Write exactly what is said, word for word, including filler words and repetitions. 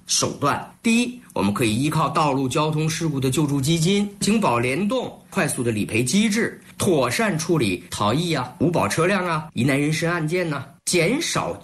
手段。第一，我们可以依靠道路交通事故的救助基金、警保联动、快速的理赔机制，妥善处理逃逸啊、无保车辆啊、疑难人身案件呐、啊，减少